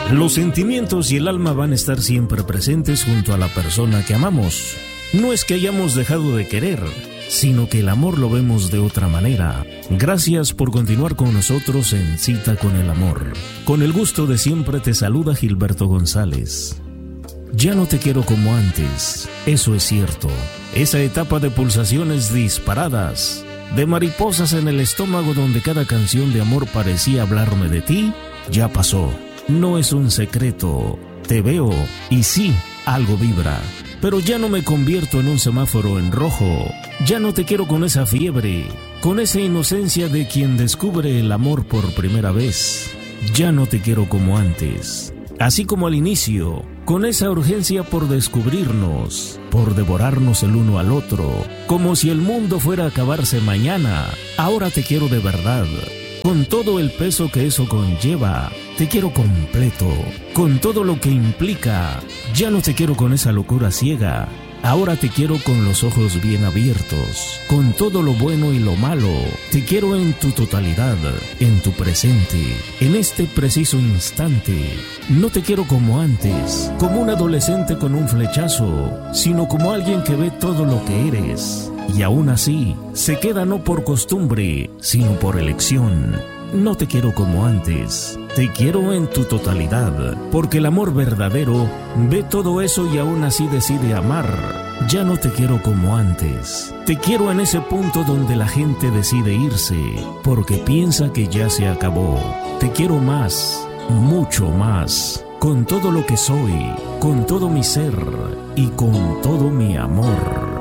Los sentimientos y el alma van a estar siempre presentes junto a la persona que amamos. No es que hayamos dejado de querer, sino que el amor lo vemos de otra manera. Gracias por continuar con nosotros en Cita con el Amor. Con el gusto de siempre te saluda Gilberto González. Ya no te quiero como antes, eso es cierto. Esa etapa de pulsaciones disparadas, de mariposas en el estómago donde cada canción de amor parecía hablarme de ti, ya pasó. No es un secreto, te veo y sí, algo vibra. Pero ya no me convierto en un semáforo en rojo. Ya no te quiero con esa fiebre, con esa inocencia de quien descubre el amor por primera vez. Ya no te quiero como antes. Así como al inicio, con esa urgencia por descubrirnos, por devorarnos el uno al otro, como si el mundo fuera a acabarse mañana. Ahora te quiero de verdad, con todo el peso que eso conlleva. Te quiero completo, con todo lo que implica. Ya no te quiero con esa locura ciega. Ahora te quiero con los ojos bien abiertos, con todo lo bueno y lo malo. Te quiero en tu totalidad, en tu presente, en este preciso instante. No te quiero como antes, como un adolescente con un flechazo, sino como alguien que ve todo lo que eres. Y aún así, se queda no por costumbre, sino por elección. No te quiero como antes, te quiero en tu totalidad, porque el amor verdadero ve todo eso y aún así decide amar. Ya no te quiero como antes, te quiero en ese punto donde la gente decide irse, porque piensa que ya se acabó. Te quiero más, mucho más, con todo lo que soy, con todo mi ser y con todo mi amor.